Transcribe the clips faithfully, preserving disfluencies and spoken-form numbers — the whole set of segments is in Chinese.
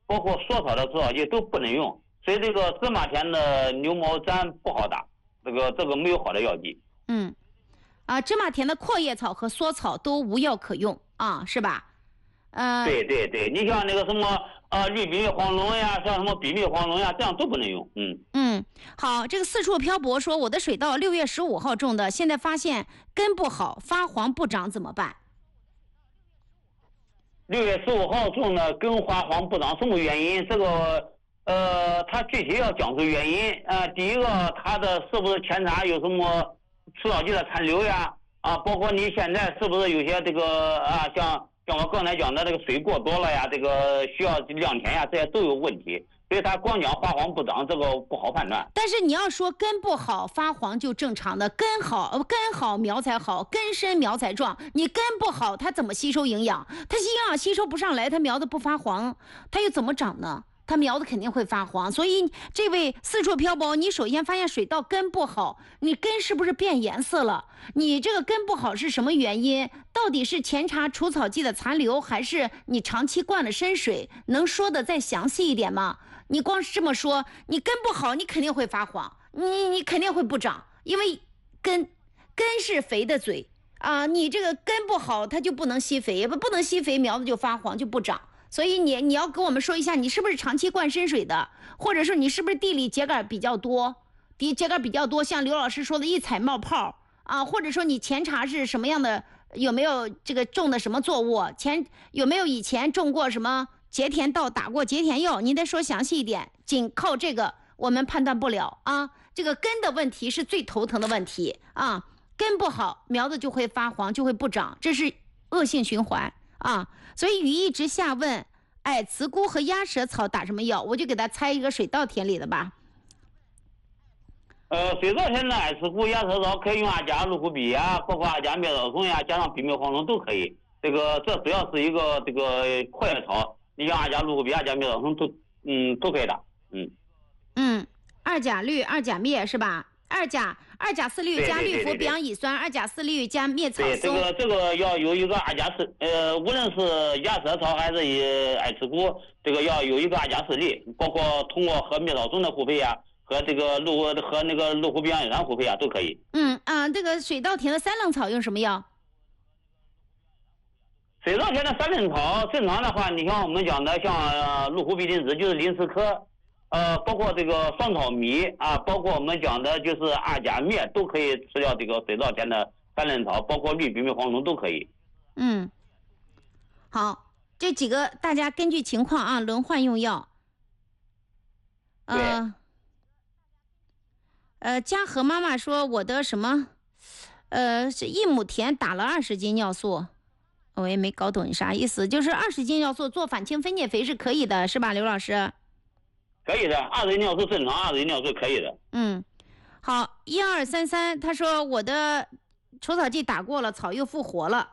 包括缩草的除草剂都不能用。所以这个芝麻田的牛毛毡不好打，这个这个没有好的药剂。 嗯，啊，芝麻田的阔叶草和缩草都无药可用啊，是吧？呃， 对对对，你像那个什么呃绿比密黄龙呀，像什么比密黄龙呀，这样都不能用。嗯嗯，好，这个四处漂泊说，我的水稻六月十五号种的，现在发现根不好，发黄不长，怎么办？ 六月十五号种的根发黄不长，什么原因？这个呃，它具体要讲出原因啊、呃。第一个，它的是不是前查有什么除草剂的残留呀？啊，包括你现在是不是有些这个啊，像像我刚才讲的这个水过多了呀，这个需要晾田呀，这些都有问题。所以它光讲发黄不长，这个不好判断。 但是你要说根不好发黄就正常的，根好根好苗才好，根深苗才壮。你根不好，它怎么吸收营养？它营养吸收不上来，它苗子不发黄，它又怎么长呢？它苗子肯定会发黄。所以这位四处漂泊，你首先发现水稻根不好，你根是不是变颜色了？你这个根不好是什么原因？到底是前茬除草剂的残留，还是你长期灌了深水？能说的再详细一点吗？你光是这么说，你根不好，你肯定会发黄，你你肯定会不长，因为根根是肥的嘴啊，你这个根不好，它就不能吸肥，不不能吸肥，苗子就发黄就不长。所以你你要跟我们说一下，你是不是长期灌深水的，或者说你是不是地里秸秆比较多，地秸秆比较多，像刘老师说的一踩冒泡啊，或者说你前茬是什么样的，有没有这个种的什么作物，前有没有以前种过什么节田稻，打过节田药，您得说详细一点，仅靠这个我们判断不了啊。这个根的问题是最头疼的问题啊，根不好，苗子就会发黄，就会不长，这是恶性循环啊。所以雨一直下问，哎，茨菇和鸭舌草打什么药？我就给他猜一个水稻田里的吧。 呃，水稻田的矮刺菇、鸭舌草可以用阿加、路虎比呀，包括阿加灭草松呀，加上比密黄龙都可以。这个这只要是一个这个阔叶草，你像阿加、路虎比、阿加灭草松都嗯都可以打。嗯嗯，二甲氯、二甲灭是吧？二甲二甲四氯加氯呋丙乙酸，二甲四氯加灭草松。 对，这个这个要有一个阿加四，呃，无论是鸭舌草还是以矮刺菇，这个要有一个阿加四氯，包括通过和灭草松的互配啊，和这个路和那个路虎丙乙酸互配啊，都可以。 嗯啊，这个水稻田的三棱草用什么药？ 水稻田的三棱草，正常的话，你像我们讲的像呃路虎比林子，就是林氏科。呃，包括这个双草米啊，包括我们讲的就是二甲篾都可以吃掉这个水稻田的三棱草，包括绿比密黄龙都可以。 嗯，好，这几个大家根据情况啊轮换用药。呃，呃，嘉禾妈妈说我的什么，呃，是一亩田打了二十斤尿素，我也没搞懂你啥意思，就是二十斤尿素做反氢分解肥是可以的，是吧，刘老师？ 可以的，二十斤尿素正常，二十斤尿素可以的。 嗯，好，一二三三，他说我的除草剂打过了，草又复活了。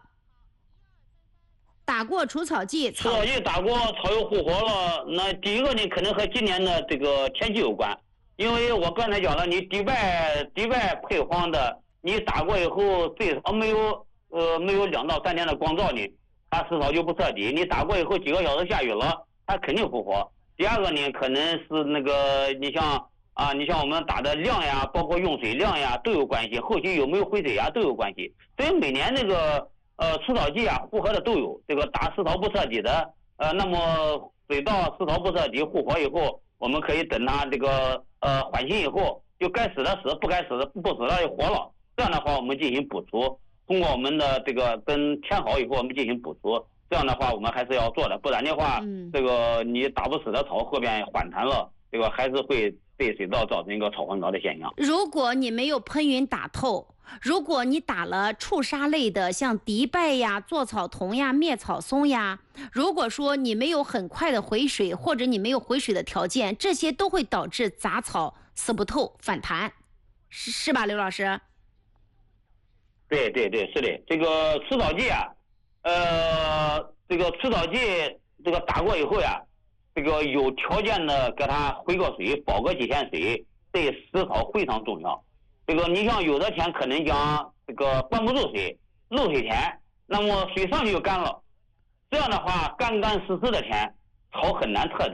打过除草剂， 除草剂打过，草又复活了。那第一个呢，可能和今年的这个天气有关，因为我刚才讲了，你底外底外配黄的，你打过以后最少没有呃没有两到三天的光照呢，它死草就不彻底。你打过以后几个小时下雨了，它肯定复活。第二个呢，可能是那个你像啊，你像我们打的量呀，包括用水量呀都有关系，后期有没有回水呀都有关系。所以每年那个呃除草剂啊复活的都有，这个打死草不彻底的，呃，那么水稻死草不彻底复活以后，我们可以等它这个呃缓刑以后，就该死的死，不该死的不死了就活了。这样的话我们进行补除，通过我们的这个等填好以后我们进行补除。这样的话我们还是要做的，不然的话、嗯、这个你打不死的草后边反弹了，这个还是会对水稻造成一个草荒潮的现象。 如果你没有喷匀打透，如果你打了触杀类的像敌败呀、做草酮呀、灭草松呀，如果说你没有很快的回水，或者你没有回水的条件，这些都会导致杂草死不透反弹，是是吧，刘老师？ 对对对，是的，这个除草剂啊呃，这个除草剂这个打过以后呀，这个有条件的给它回个水，保个几天水，对死草非常重要。这个你像有的田可能讲这个关不住水，漏水田，那么水上去就干了，这样的话干干湿湿的田草很难彻底。